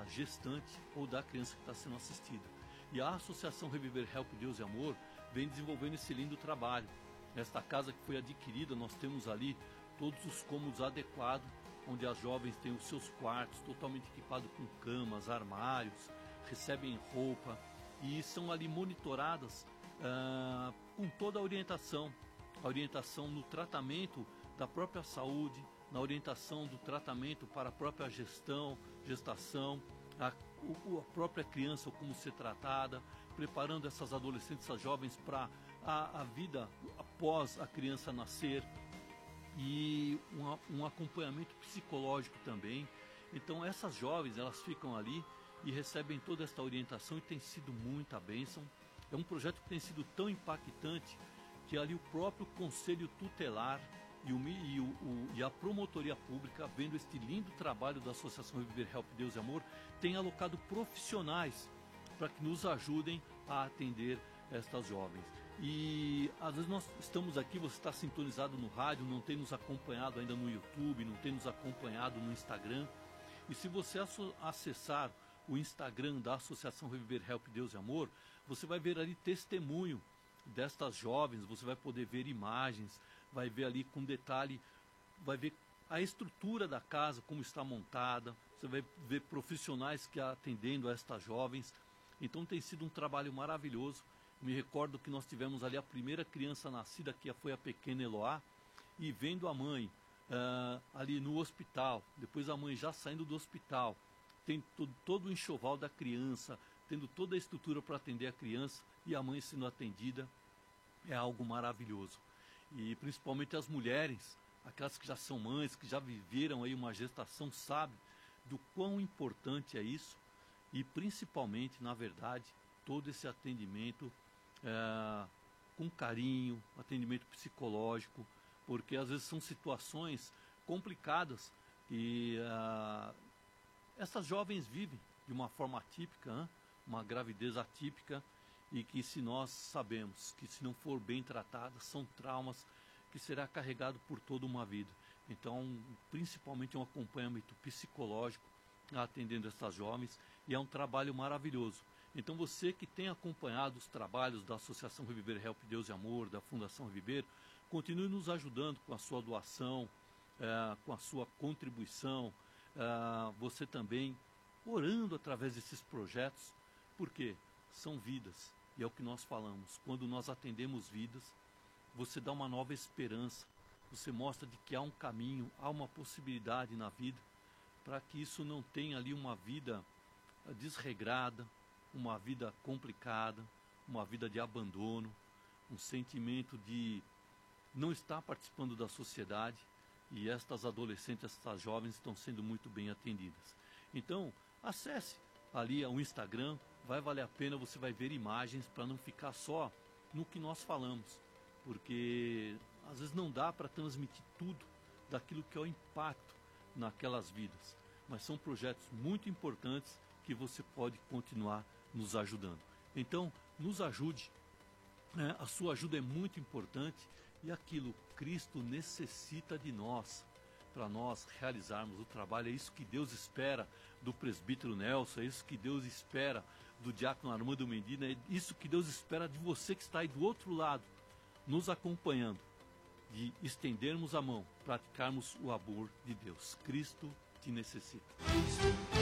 da gestante ou da criança que está sendo assistida. E a Associação Reviver Help Deus e Amor vem desenvolvendo esse lindo trabalho. Nesta casa que foi adquirida, nós temos ali todos os cômodos adequados, onde as jovens têm os seus quartos totalmente equipados com camas, armários, recebem roupa e são ali monitoradas com toda a orientação no tratamento da própria saúde, na orientação do tratamento para a própria gestação, a própria criança, como ser tratada, preparando essas adolescentes, essas jovens para a vida após a criança nascer, e um acompanhamento psicológico também. Então essas jovens, elas ficam ali e recebem toda esta orientação e tem sido muita bênção. É um projeto que tem sido tão impactante que ali o próprio Conselho Tutelar e a Promotoria Pública, vendo este lindo trabalho da Associação Reviver Help Deus e Amor, tem alocado profissionais para que nos ajudem a atender estas jovens. E às vezes nós estamos aqui, você está sintonizado no rádio, não tem nos acompanhado ainda no YouTube, não tem nos acompanhado no Instagram. E se você acessar o Instagram da Associação Reviver Help Deus e Amor, você vai ver ali testemunho destas jovens, você vai poder ver imagens, vai ver ali com detalhe, vai ver a estrutura da casa, como está montada, você vai ver profissionais que atendendo a estas jovens. Então tem sido um trabalho maravilhoso. Me recordo que nós tivemos ali a primeira criança nascida, que foi a pequena Eloá, e vendo a mãe ali no hospital, depois a mãe já saindo do hospital, tem todo o enxoval da criança, tendo toda a estrutura para atender a criança e a mãe sendo atendida, é algo maravilhoso. E principalmente as mulheres, aquelas que já são mães, que já viveram aí uma gestação, sabem do quão importante é isso, e principalmente, na verdade, todo esse atendimento com carinho, atendimento psicológico, porque às vezes são situações complicadas e essas jovens vivem de uma forma atípica, uma gravidez atípica, e que se nós sabemos que se não for bem tratadas, são traumas que será carregado por toda uma vida. Então, principalmente um acompanhamento psicológico atendendo essas jovens, e é um trabalho maravilhoso. Então você que tem acompanhado os trabalhos da Associação Reviver Help Deus e Amor, da Fundação Reviver, continue nos ajudando com a sua doação, com a sua contribuição, você também orando através desses projetos, porque são vidas, e é o que nós falamos, quando nós atendemos vidas, você dá uma nova esperança, você mostra de que há um caminho, há uma possibilidade na vida, para que isso não tenha ali uma vida desregrada, uma vida complicada, uma vida de abandono, um sentimento de não estar participando da sociedade, e estas adolescentes, estas jovens estão sendo muito bem atendidas. Então, acesse ali o Instagram, vai valer a pena, você vai ver imagens para não ficar só no que nós falamos, porque às vezes não dá para transmitir tudo daquilo que é o impacto naquelas vidas, mas são projetos muito importantes que você pode continuar nos ajudando. Então, nos ajude, a sua ajuda é muito importante, e aquilo Cristo necessita de nós, para nós realizarmos o trabalho. É isso que Deus espera do presbítero Nelson, é isso que Deus espera do diácono Armando Medina, é isso que Deus espera de você que está aí do outro lado, nos acompanhando, de estendermos a mão, praticarmos o amor de Deus. Cristo te necessita.